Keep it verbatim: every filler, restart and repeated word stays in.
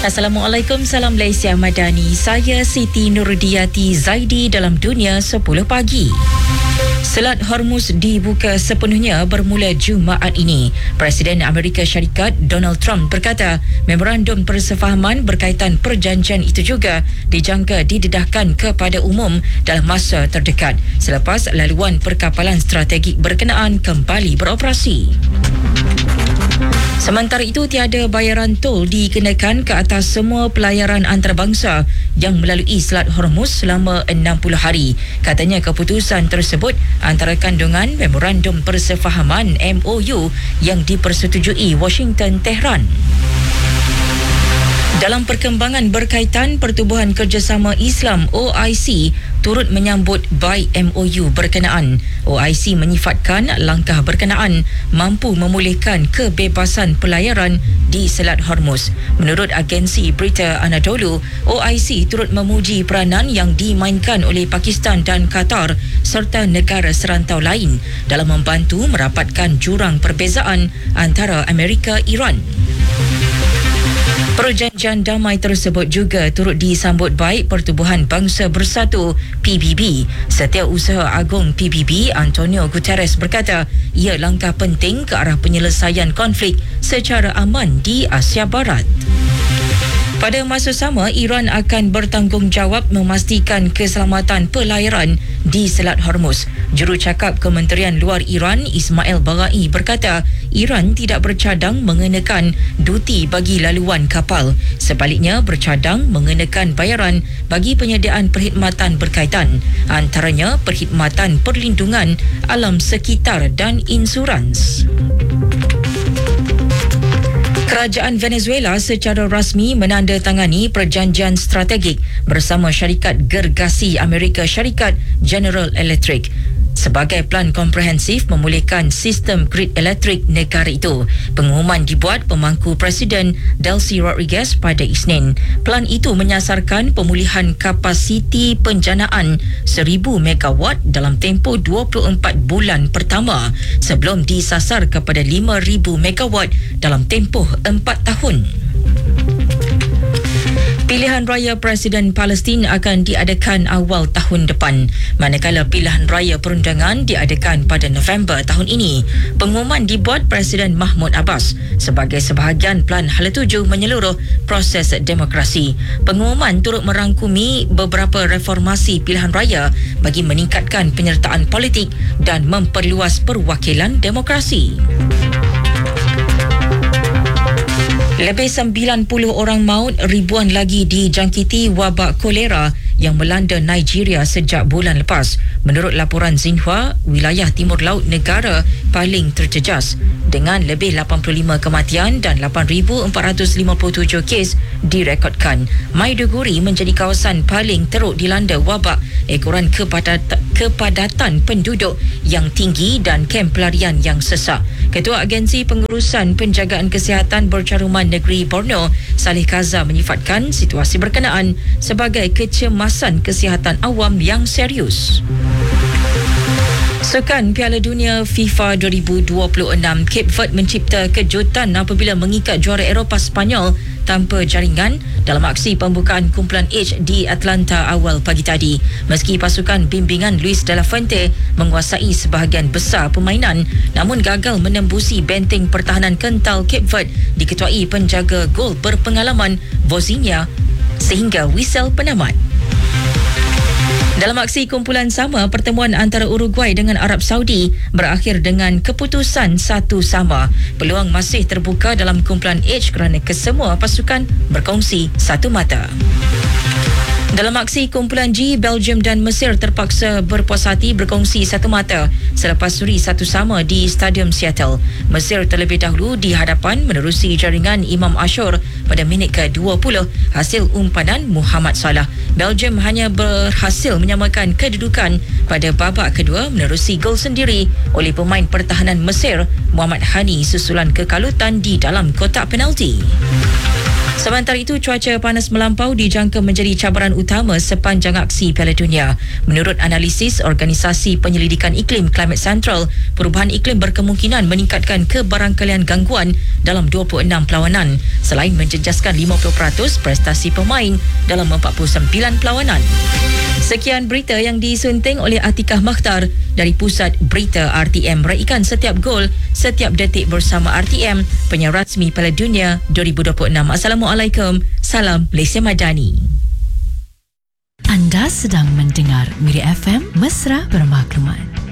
Assalamualaikum, salam Malaysia Madani. Saya Siti Nurdiati Zaidi dalam Dunia sepuluh pagi. Selat Hormuz dibuka sepenuhnya bermula Jumaat ini. Presiden Amerika Syarikat Donald Trump berkata memorandum persefahaman berkaitan perjanjian itu juga dijangka didedahkan kepada umum dalam masa terdekat selepas laluan perkapalan strategik berkenaan kembali beroperasi. Sementara itu, tiada bayaran tol dikenakan ke atas semua pelayaran antarabangsa yang melalui Selat Hormuz selama enam puluh hari. Katanya keputusan tersebut antara kandungan Memorandum Persefahaman M O U yang dipersetujui Washington Tehran. Dalam perkembangan berkaitan Pertubuhan Kerjasama Islam O I C turut menyambut baik M O U berkenaan. O I C menyifatkan langkah berkenaan mampu memulihkan kebebasan pelayaran di Selat Hormuz. Menurut agensi berita Anadolu, O I C turut memuji peranan yang dimainkan oleh Pakistan dan Qatar serta negara serantau lain dalam membantu merapatkan jurang perbezaan antara Amerika Iran. Perjanjian damai tersebut juga turut disambut baik Pertubuhan Bangsa Bersatu P B B. Setiausaha Agung P B B Antonio Guterres berkata ia langkah penting ke arah penyelesaian konflik secara aman di Asia Barat. Pada masa sama, Iran akan bertanggungjawab memastikan keselamatan pelayaran di Selat Hormuz. Jurucakap Kementerian Luar Iran Ismail Baghai berkata Iran tidak bercadang mengenakan duti bagi laluan kapal. Sebaliknya, bercadang mengenakan bayaran bagi penyediaan perkhidmatan berkaitan, antaranya perkhidmatan perlindungan alam sekitar dan insurans. Kerajaan Venezuela secara rasmi menandatangani perjanjian strategik bersama syarikat gergasi Amerika Syarikat General Electric sebagai pelan komprehensif memulihkan sistem grid elektrik negara itu. Pengumuman dibuat pemangku Presiden Delcy Rodriguez pada Isnin. Pelan itu menyasarkan pemulihan kapasiti penjanaan seribu megawatt dalam tempoh dua puluh empat bulan pertama sebelum disasar kepada lima ribu megawatt dalam tempoh empat tahun. Pilihan raya Presiden Palestin akan diadakan awal tahun depan, manakala pilihan raya perundangan diadakan pada November tahun ini. Pengumuman dibuat Presiden Mahmud Abbas sebagai sebahagian pelan hala tuju menyeluruh proses demokrasi. Pengumuman turut merangkumi beberapa reformasi pilihan raya bagi meningkatkan penyertaan politik dan memperluas perwakilan demokrasi. Lebih sembilan puluh orang maut, ribuan lagi dijangkiti wabak kolera yang melanda Nigeria sejak bulan lepas. Menurut laporan Xinhua, wilayah timur laut negara paling terjejas dengan lebih lapan puluh lima kematian dan lapan ribu empat ratus lima puluh tujuh kes direkodkan. Maiduguri menjadi kawasan paling teruk dilanda wabak ekoran kepadatan, kepadatan penduduk yang tinggi dan kem pelarian yang sesak. Ketua Agensi Pengurusan Penjagaan Kesihatan Bercaruman Negeri Borneo, Saleh Kaza, menyifatkan situasi berkenaan sebagai kecemasan kesihatan awam yang serius. Sukan Piala Dunia FIFA dua ribu dua puluh enam, Cape Verde mencipta kejutan apabila mengikat juara Eropah Sepanyol tanpa jaringan dalam aksi pembukaan kumpulan H di Atlanta awal pagi tadi. Meski pasukan bimbingan Luis de la Fuente menguasai sebahagian besar permainan, namun gagal menembusi benteng pertahanan kental Cape Verde diketuai penjaga gol berpengalaman Vozinha sehingga wisel penamat. Dalam aksi kumpulan sama, pertemuan antara Uruguay dengan Arab Saudi berakhir dengan keputusan satu sama. Peluang masih terbuka dalam kumpulan H kerana kesemua pasukan berkongsi satu mata. Dalam aksi kumpulan G, Belgium dan Mesir terpaksa berpuas hati berkongsi satu mata selepas suri satu sama di Stadium Seattle. Mesir terlebih dahulu di hadapan menerusi jaringan Imam Ashur pada minit ke dua puluh hasil umpanan Muhammad Salah. Belgium hanya berhasil menyamakan kedudukan pada babak kedua menerusi gol sendiri oleh pemain pertahanan Mesir Muhammad Hani susulan kekalutan di dalam kotak penalti. Sementara itu, cuaca panas melampau dijangka menjadi cabaran utama sepanjang aksi Piala Dunia. Menurut analisis Organisasi Penyelidikan Iklim Climate Central, perubahan iklim berkemungkinan meningkatkan kebarangkalian gangguan dalam dua puluh enam perlawanan, selain menjejaskan lima puluh peratus prestasi pemain dalam empat puluh sembilan perlawanan. Sekian berita yang disunting oleh Atikah Makhtar dari Pusat Berita R T M. Raikan setiap gol, setiap detik bersama R T M, penyiar rasmi Piala Dunia dua ribu dua puluh enam. Assalamualaikum. Salam Malaysia Madani. Anda sedang mendengar Miri F M Mesra Bermaklumat.